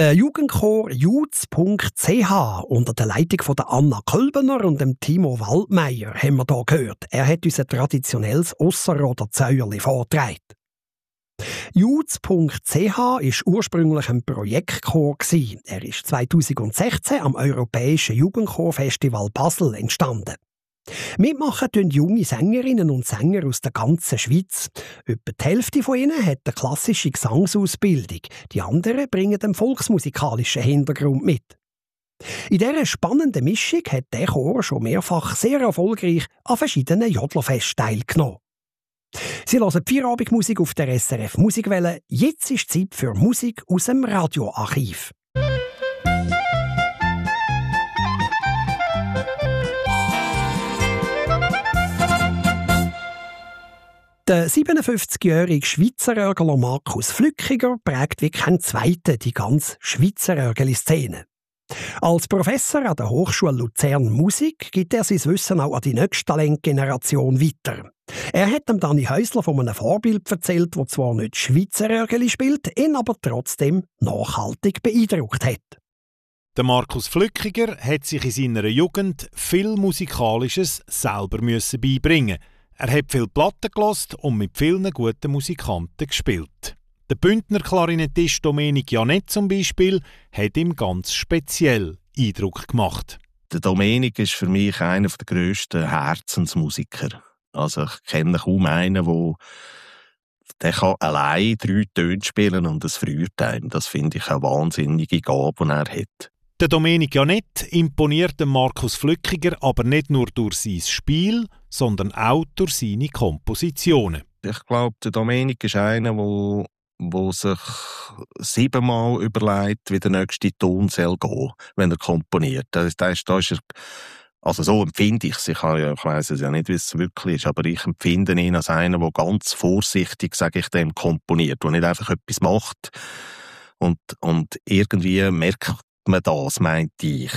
Der Jugendchor Jutz.ch unter der Leitung von der Anna Kölbener und dem Timo Waldmeier haben wir hier gehört. Er hat uns ein traditionelles Osserroder Zäuerli vorgetragen. Jutz.ch war ursprünglich ein Projektchor. Er ist 2016 am Europäischen Jugendchorfestival Basel entstanden. Mitmachen tun junge Sängerinnen und Sänger aus der ganzen Schweiz. Etwa die Hälfte von ihnen hat eine klassische Gesangsausbildung. Die anderen bringen einen volksmusikalischen Hintergrund mit. In dieser spannenden Mischung hat der Chor schon mehrfach sehr erfolgreich an verschiedenen Jodlerfesten teilgenommen. Sie hören die Feierabendmusik auf der SRF Musikwelle. Jetzt ist Zeit für Musik aus dem Radioarchiv. Der 57-jährige Schweizerörgler Markus Flückiger prägt wie kein Zweiter die ganze Schweizerörgeli-Szene. Als Professor an der Hochschule Luzern Musik gibt er sein Wissen auch an die nächste Talentgeneration weiter. Er hat dem Dani Häusler von einem Vorbild erzählt, das zwar nicht Schweizerörgeli spielt, ihn aber trotzdem nachhaltig beeindruckt hat. Der Markus Flückiger hat sich in seiner Jugend viel Musikalisches selber beibringen. Er hat viele Platten gehört und mit vielen guten Musikanten gespielt. Der Bündner Klarinettist Domenic Janet zum Beispiel hat ihm ganz speziell Eindruck gemacht. Der Domenic ist für mich einer der grössten Herzensmusiker. Also ich kenne kaum einen, der kann allein 3 Töne spielen und es freut einem. Das finde ich eine wahnsinnige Gabe, die er hat. Der Domenic Janet imponiert dem Markus Flückiger aber nicht nur durch sein Spiel, sondern auch durch seine Kompositionen. Ich glaube, der Domenic ist einer, der sich 7-mal überlegt, wie der nächste Ton soll gehen, wenn er komponiert. Da ist er, also so empfinde ich es. Ich weiss es ja nicht, wie es wirklich ist, aber ich empfinde ihn als einen, der ganz vorsichtig, sage ich dem, komponiert, der nicht einfach etwas macht und irgendwie merkt man das, meinte ich.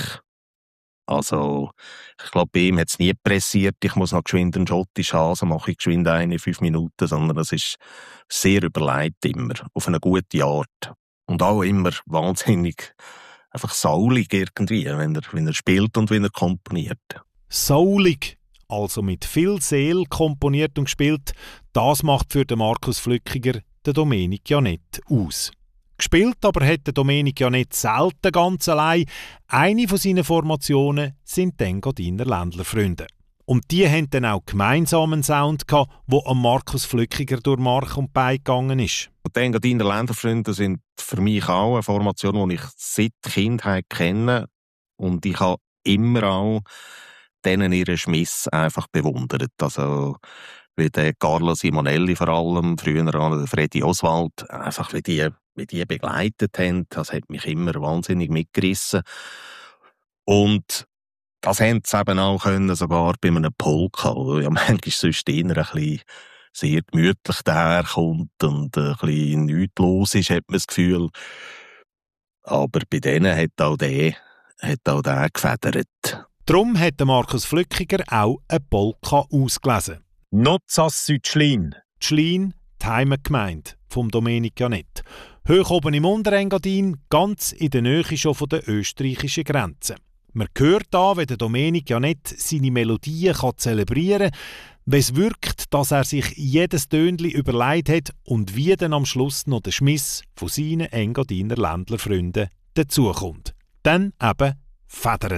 Also, ich glaube, bei ihm hat es nie pressiert, ich muss noch geschwind einen Schottisch haben, also mache ich geschwind in 5 Minuten, sondern das ist sehr überlegt immer, auf eine gute Art. Und auch immer wahnsinnig einfach soulig irgendwie, wenn er spielt und wenn er komponiert. Soulig, also mit viel Seele komponiert und gespielt, das macht für den Markus Flückiger der Domenic Janet aus. Gespielt aber hat der Domenic ja nicht selten ganz allein. Eine von seinen Formationen sind die Engadiner Ländlerfreunde. Und die haben dann auch gemeinsam einen Sound gehabt, der am Markus Flückiger durch Mark und Bein gegangen ist. Die Engadiner Ländlerfreunde sind für mich auch eine Formation, die ich seit Kindheit kenne. Und ich habe immer auch denen ihren Schmiss einfach bewundert. Also wie der Carlo Simonelli vor allem, früher an Freddy Oswald, einfach wie die begleitet haben, das hat mich immer wahnsinnig mitgerissen. Und das haben sie eben auch können, sogar bei einem Polka, wo ja manchmal sonst eher ein bisschen sehr gemütlich daherkommt und ein bisschen nichts los ist, hat man das Gefühl. Aber bei denen hat auch der gefedert. Darum hat Markus Flückiger auch eine Polka ausgelesen. Nozas Südschlin. Die Schlin, die Heimatgemeinde vom Domenic Janet. Hoch oben im Unterengadin, ganz in der Nähe schon von der österreichischen Grenze. Man hört da, wie der Domenic Janet seine Melodien zelebrieren kann, wie es wirkt, dass er sich jedes Tönli überlegt hat und wie dann am Schluss noch der Schmiss von seinen Engadiner Ländlerfreunden dazukommt. Dann eben Federn.